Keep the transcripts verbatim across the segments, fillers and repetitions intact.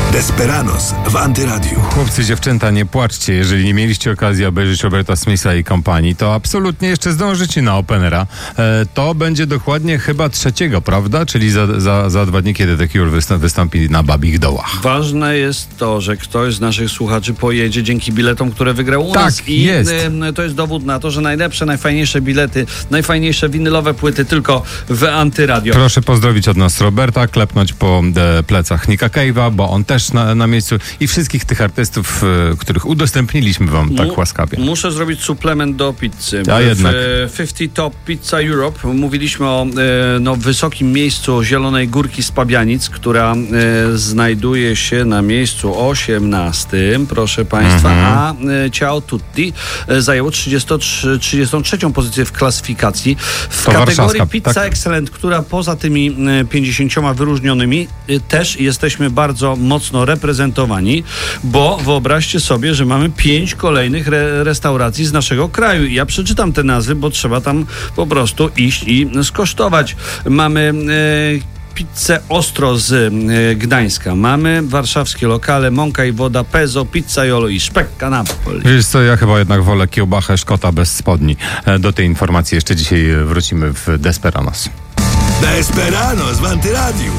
Desperados w Antyradiu. Chłopcy, dziewczęta, nie płaczcie. Jeżeli nie mieliście okazji obejrzeć Roberta Smitha i kompanii, to absolutnie jeszcze zdążycie na Openera. E, to będzie dokładnie chyba trzeciego, prawda? Czyli za, za, za dwa dni, kiedy The Cure wystąpi, wystąpi na Babich Dołach. Ważne jest to, że ktoś z naszych słuchaczy pojedzie dzięki biletom, które wygrał u Tak, nas. I jest. y, to jest dowód na to, że najlepsze, najfajniejsze bilety, najfajniejsze winylowe płyty tylko w Antyradio. Proszę pozdrowić od nas Roberta, klepnąć po e, plecach Nicka Cave'a, bo on też na, na miejscu, i wszystkich tych artystów, e, których udostępniliśmy wam tak Mu- łaskawie. Muszę zrobić suplement do pizzy. A jednak. W pięćdziesiąt Top Pizza Europe mówiliśmy o e, no, wysokim miejscu Zielonej Górki z Pabianic, która e, znajduje się na miejscu osiemnastym, proszę państwa, Mhm. a e, Ciao Tutti e, zajęło trzydziestą trzecią pozycję w klasyfikacji. W To kategorii warszawska, Pizza tak? Excellent, która poza tymi e, pięćdziesięcioma wyróżnionymi e, też jesteśmy bardzo mocno reprezentowani, bo wyobraźcie sobie, że mamy pięć kolejnych re- restauracji z naszego kraju. I ja przeczytam te nazwy, bo trzeba tam po prostu iść i skosztować. Mamy e, pizzę Ostro z e, Gdańska. Mamy warszawskie lokale Mąka i Woda, Pezzo, Pizzaiolo i Szpekka Napoli. Wiesz co, ja chyba jednak wolę kiełbachę Szkota bez spodni. E, do tej informacji jeszcze dzisiaj e, wrócimy w Desperados. Desperados w Antyradiu.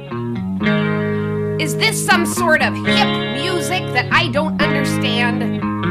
Is this some sort of hip music that I don't understand?